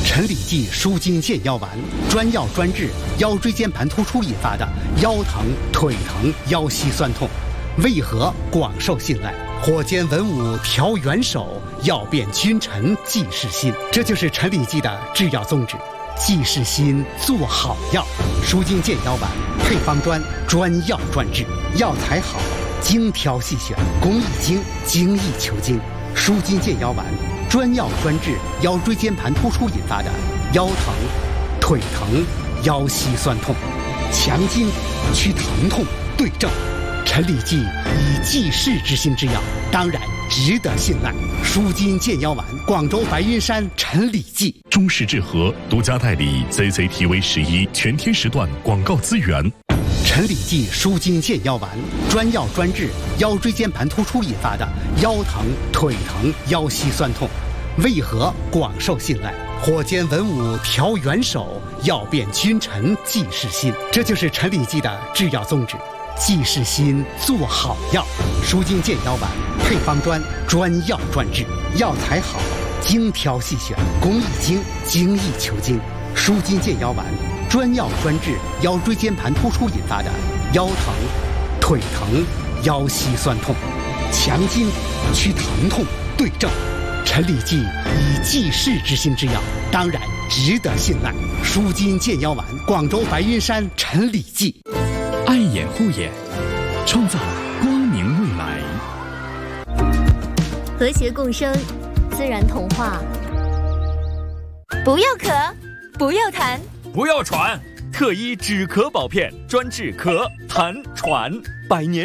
陈李济舒筋健腰丸，专药专治腰椎间盘突出引发的腰疼、腿疼、腰膝酸痛，为何广受信赖？火煎文武调元首，药变君臣济世心。这就是陈李济的制药宗旨，济世心，做好药。舒筋健腰丸配方专，专药专治，药材好，精挑细选，工艺精，精益求精。舒筋健腰丸专药专治腰椎间盘突出引发的腰疼、腿疼、腰膝酸痛，强筋祛疼痛，对症。陈李济以济世之心之药，当然值得信赖。舒筋健腰丸，广州白云山陈李济。 中式制和独家代理 CCTV11全天时段广告资源。 陈李济舒筋健腰丸，专药专治腰椎间盘突出引发的腰疼、腿疼、腰膝酸痛，为何广受信赖？火煎文武调元首，药变君臣济世心。这就是陈李济的制药宗旨，济世心，做好药。舒筋健腰丸配方专，专药专治，药材好，精挑细选，工艺精，精益求精。舒筋健腰丸专药专治腰椎间盘突出引发的腰疼、腿疼、腰膝酸痛，强筋祛疼痛，对症。陈李济以济世之心之药，当然值得信赖。舒筋健腰丸，广州白云山陈李济。 爱眼护眼，创造光明未来。 和谐共生，自然童话。不要咳，不要痰， 不要喘，特医止咳保片，专治咳、痰、喘，100年